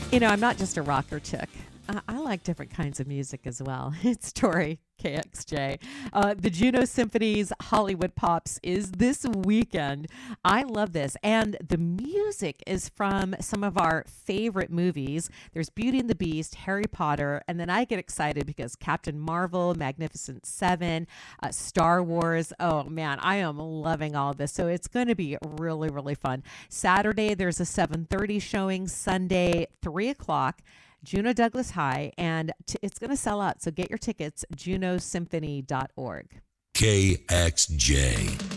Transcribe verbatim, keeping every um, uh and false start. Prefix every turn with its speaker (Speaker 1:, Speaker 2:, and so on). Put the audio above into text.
Speaker 1: You know, I'm not just a rocker chick. Uh, I like different kinds of music as well. It's Tori, K X J. Uh, the Juno Symphony's Hollywood Pops is this weekend. I love this. And the music is from some of our favorite movies. There's Beauty and the Beast, Harry Potter, and then I get excited because Captain Marvel, Magnificent Seven, uh, Star Wars. Oh, man, I am loving all of this. So it's going to be really, really fun. Saturday, there's a seven thirty showing. Sunday, three o'clock. Juneau Douglas High, and t- it's going to sell out. So get your tickets, juno symphony dot org.
Speaker 2: K X J.